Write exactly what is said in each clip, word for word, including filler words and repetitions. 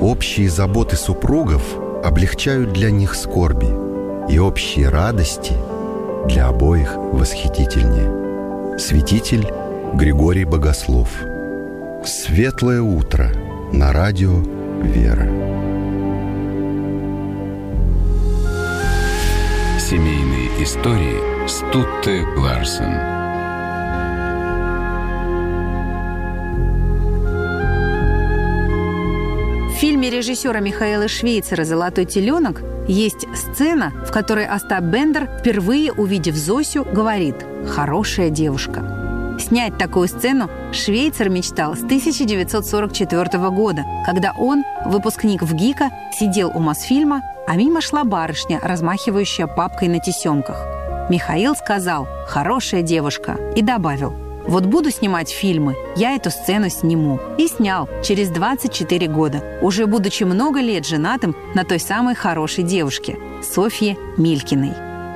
Общие заботы супругов облегчают для них скорби, и общие радости для обоих восхитительнее. Святитель Григорий Богослов. Светлое утро на радио «Вера». Семейные истории с Тутте Ларсен. В фильме режиссера Михаила Швейцера «Золотой теленок» есть сцена, в которой Остап Бендер, впервые увидев Зосю, говорит «хорошая девушка». Снять такую сцену Швейцер мечтал с тысяча девятьсот сорок четвёртого года, когда он, выпускник ВГИКа, сидел у Мосфильма, а мимо шла барышня, размахивающая папкой на тесемках. Михаил сказал «хорошая девушка» и добавил: «Вот буду снимать фильмы, я эту сцену сниму». И снял через двадцать четыре года, уже будучи много лет женатым на той самой хорошей девушке – Софье Милькиной.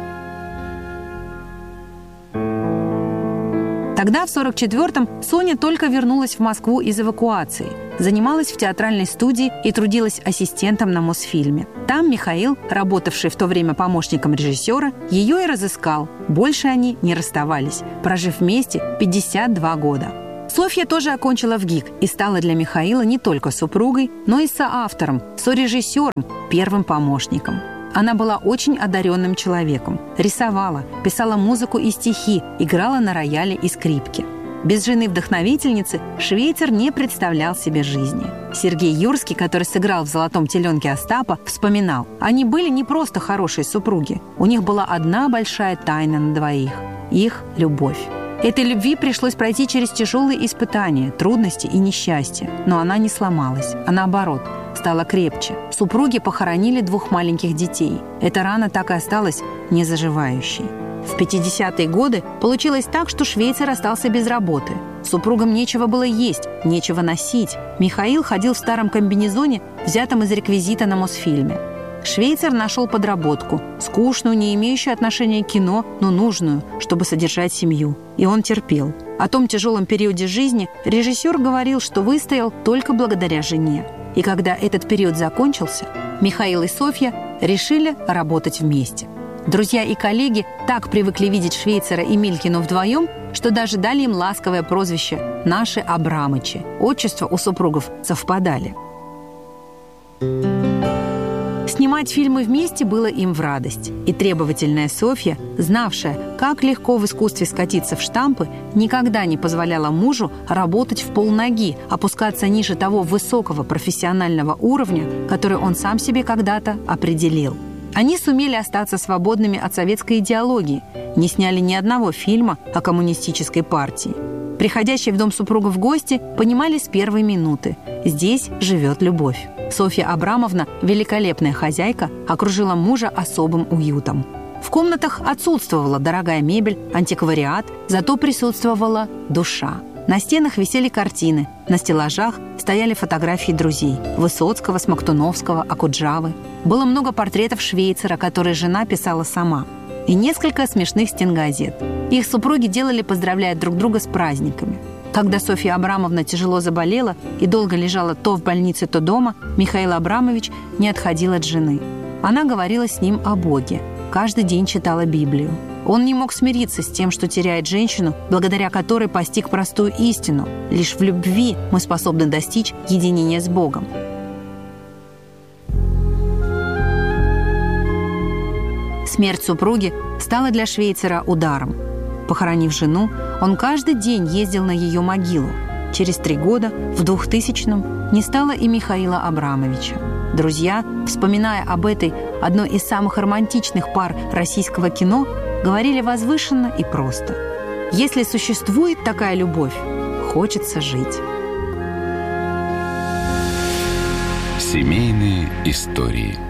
Тогда, в сорок четвёртом, Соня только вернулась в Москву из эвакуации, занималась в театральной студии и трудилась ассистентом на Мосфильме. Там Михаил, работавший в то время помощником режиссера, ее и разыскал. Больше они не расставались, прожив вместе пятьдесят два года. Софья тоже окончила ВГИК и стала для Михаила не только супругой, но и соавтором, сорежиссером, первым помощником. Она была очень одаренным человеком. Рисовала, писала музыку и стихи, играла на рояле и скрипке. Без жены-вдохновительницы Швейцер не представлял себе жизни. Сергей Юрский, который сыграл в «Золотом теленке» Остапа, вспоминал: они были не просто хорошие супруги. У них была одна большая тайна на двоих – их любовь. Этой любви пришлось пройти через тяжелые испытания, трудности и несчастья. Но она не сломалась, а наоборот – стала крепче. Супруги похоронили двух маленьких детей. Эта рана так и осталась незаживающей. В пятидесятые годы получилось так, что Швейцер остался без работы. Супругам нечего было есть, нечего носить. Михаил ходил в старом комбинезоне, взятом из реквизита на Мосфильме. Швейцер нашел подработку, скучную, не имеющую отношения к кино, но нужную, чтобы содержать семью. И он терпел. О том тяжелом периоде жизни режиссер говорил, что выстоял только благодаря жене. И когда этот период закончился, Михаил и Софья решили работать вместе. Друзья и коллеги так привыкли видеть Швейцера и Милькину вдвоем, что даже дали им ласковое прозвище «наши Абрамычи». Отчества у супругов совпадали. Снимать фильмы вместе было им в радость. И требовательная Софья, знавшая, как легко в искусстве скатиться в штампы, никогда не позволяла мужу работать в полноги, опускаться ниже того высокого профессионального уровня, который он сам себе когда-то определил. Они сумели остаться свободными от советской идеологии, не сняли ни одного фильма о коммунистической партии. Приходящие в дом супругов гости понимали с первой минуты – здесь живет любовь. Софья Абрамовна, великолепная хозяйка, окружила мужа особым уютом. В комнатах отсутствовала дорогая мебель, антиквариат, зато присутствовала душа. На стенах висели картины, на стеллажах стояли фотографии друзей – Высоцкого, Смоктуновского, Окуджавы. Было много портретов Швейцера, которые жена писала сама. И несколько смешных стенгазет. Их супруги делали, поздравляя друг друга с праздниками. Когда Софья Абрамовна тяжело заболела и долго лежала то в больнице, то дома, Михаил Абрамович не отходил от жены. Она говорила с ним о Боге. Каждый день читала Библию. Он не мог смириться с тем, что теряет женщину, благодаря которой постиг простую истину. Лишь в любви мы способны достичь единения с Богом. Смерть супруги стала для Швейцера ударом. Похоронив жену, он каждый день ездил на ее могилу. Через три года, в двухтысячном, не стало и Михаила Абрамовича. Друзья, вспоминая об этой одной из самых романтичных пар российского кино, говорили возвышенно и просто: если существует такая любовь, хочется жить. Семейные истории.